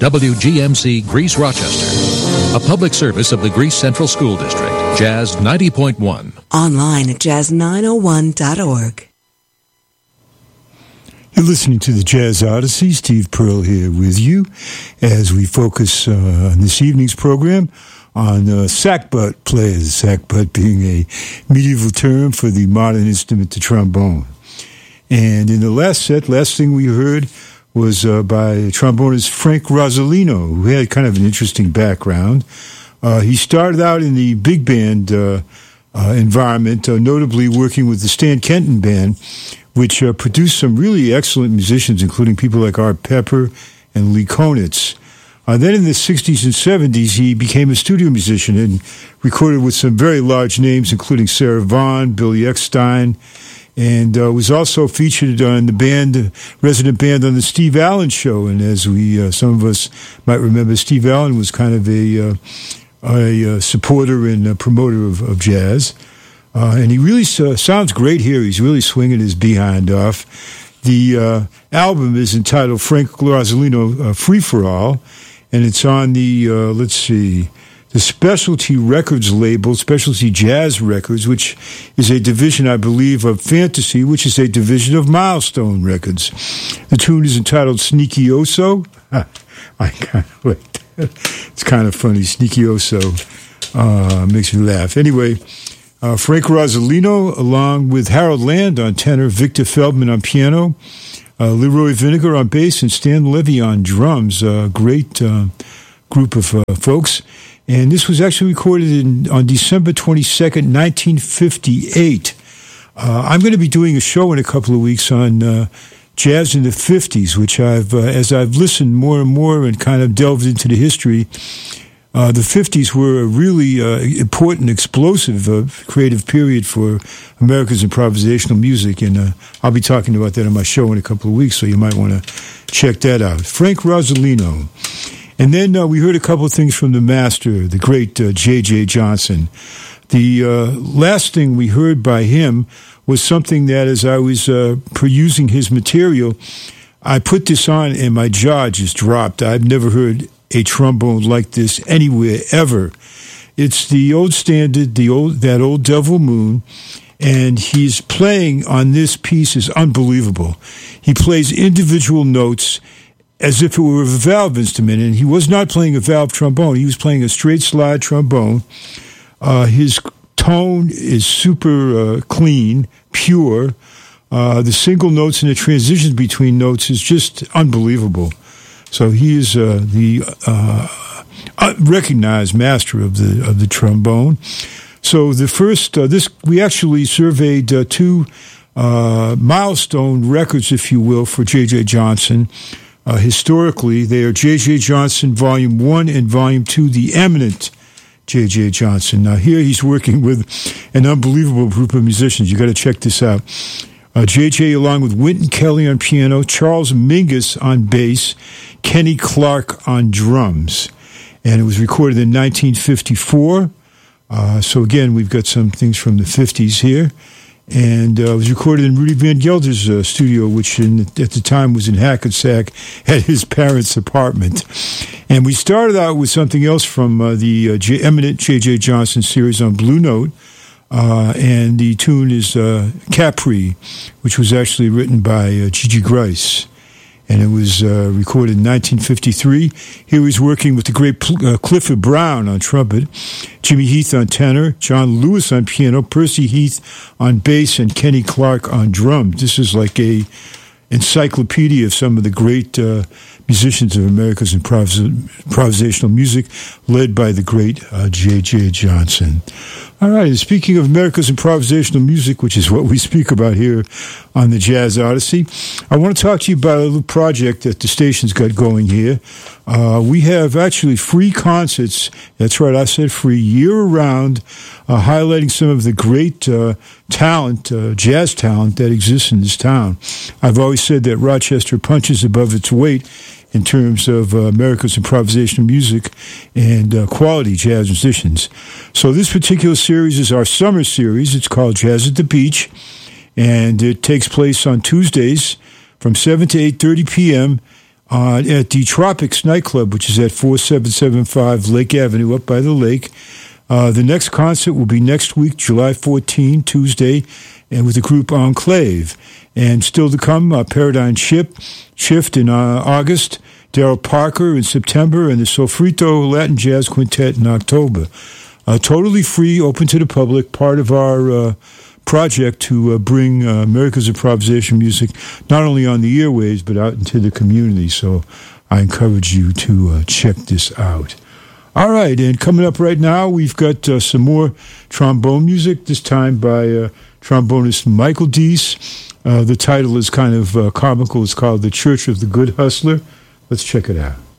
WGMC Greece Rochester, a public service of the Greece Central School District, Jazz 90.1. Online at jazz901.org. You're listening to the Jazz Odyssey. Steve Pearl here with you as we focus on this evening's program on sackbut players, sackbut being a medieval term for the modern instrument, the trombone. And in the last thing we heard was by trombonist Frank Rosolino, who had kind of an interesting background. He started out in the big band environment, notably working with the Stan Kenton Band, which produced some really excellent musicians, including people like Art Pepper and Lee Konitz. Then in the 60s and 70s, he became a studio musician and recorded with some very large names, including Sarah Vaughan, Billy Eckstine, and was also featured on the resident band on the Steve Allen Show. And as some of us might remember, Steve Allen was kind of a supporter and a promoter of jazz. And he really sounds great here. He's really swinging his behind off. The album is entitled Frank Rosolino Free for All, and it's on the, the Specialty Records label, Specialty Jazz Records, which is a division, I believe, of Fantasy, which is a division of Milestone Records. The tune is entitled Sneaky Oso. I kind of like that. It's kind of funny. Sneaky Oso makes me laugh. Anyway, Frank Rosolino, along with Harold Land on tenor, Victor Feldman on piano, Leroy Vinegar on bass, and Stan Levy on drums. Great group of folks. And this was actually recorded on December 22nd, 1958. I'm going to be doing a show in a couple of weeks on jazz in the 50s, which as I've listened more and more and kind of delved into the history, the 50s were a really important, explosive creative period for America's improvisational music, and I'll be talking about that on my show in a couple of weeks, so you might want to check that out. Frank Rosolino. And then we heard a couple of things from the master, the great J.J. Johnson. The last thing we heard by him was something that, as I was perusing his material, I put this on and my jaw just dropped. I've never heard a trombone like this anywhere ever. It's the old standard, that old Devil Moon, and he's playing on this piece is unbelievable. He plays individual notes as if it were a valve instrument, and he was not playing a valve trombone. He was playing a straight slide trombone. His tone is super clean, pure. The single notes and the transitions between notes is just unbelievable. So he is the recognized master of the trombone. So the first, we actually surveyed two milestone records, if you will, for J.J. Johnson. Historically, they are J.J. Johnson Volume 1 and Volume 2, The Eminent J.J. Johnson. Now, here he's working with an unbelievable group of musicians. You got to check this out. J.J. along with Wynton Kelly on piano, Charles Mingus on bass, Kenny Clark on drums. And it was recorded in 1954. So again, we've got some things from the 50s here. And it was recorded in Rudy Van Gelder's studio, which at the time was in Hackensack at his parents' apartment. And we started out with something else from the eminent J.J. Johnson series on Blue Note. And the tune is Capri, which was actually written by Gigi Grice. And it was recorded in 1953. Here he's working with the great Clifford Brown on trumpet, Jimmy Heath on tenor, John Lewis on piano, Percy Heath on bass, and Kenny Clark on drums. This is like a encyclopedia of some of the great musicians of America's improvisational music, led by the great J.J. Johnson. All right, and speaking of America's improvisational music, which is what we speak about here on the Jazz Odyssey, I want to talk to you about a little project that the station's got going here. We have actually free concerts, that's right, I said free, year-round, highlighting some of the great talent, jazz talent that exists in this town. I've always said that Rochester punches above its weight in terms of America's improvisational music and quality jazz musicians. So this particular series is our summer series. It's called Jazz at the Beach, and it takes place on Tuesdays from 7 to 8:30 p.m. at the Tropics nightclub, which is at 4775 Lake Avenue up by the lake. The next concert will be next week, July 14, Tuesday, and with the group Enclave. And still to come, Paradigm Shift in August, Daryl Parker in September, and the Sofrito Latin Jazz Quintet in October. Totally free, open to the public, part of our project to bring America's improvisation music not only on the airwaves but out into the community. So I encourage you to check this out. All right, and coming up right now, we've got some more trombone music, this time by trombonist Michael Deese. The title is kind of comical. It's called The Church of the Good Hustler. Let's check it out.